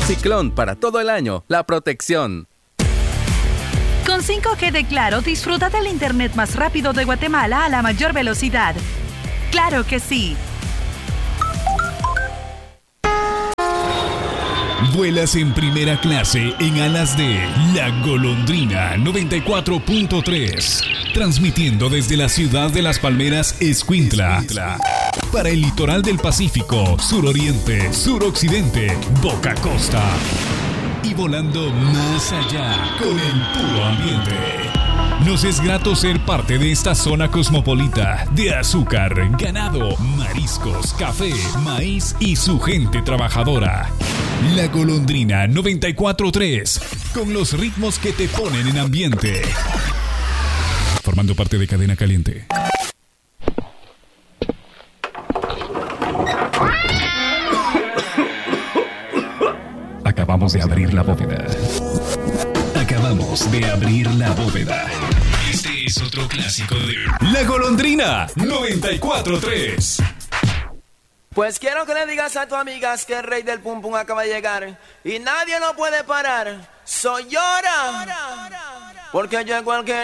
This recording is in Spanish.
Ciclón, para todo el año, la protección. Con 5G de Claro, disfruta del internet más rápido de Guatemala a la mayor velocidad. ¡Claro que sí! Vuelas en primera clase en alas de La Golondrina 94.3. Transmitiendo desde la ciudad de Las Palmeras, Escuintla. Para el litoral del Pacífico, suroriente, suroccidente, Boca Costa. Y volando más allá con el puro ambiente. Nos es grato ser parte de esta zona cosmopolita de azúcar, ganado, mariscos, café, maíz y su gente trabajadora. La Golondrina 94.3, con los ritmos que te ponen en ambiente. Formando parte de Cadena Caliente. Acabamos de abrir la bóveda. Acabamos de abrir la bóveda. Este es otro clásico de La Golondrina 94.3. Pues quiero que le digas a tus amigas que el rey del pum pum acaba de llegar y nadie lo puede parar. Soy Llora, porque yo en cualquier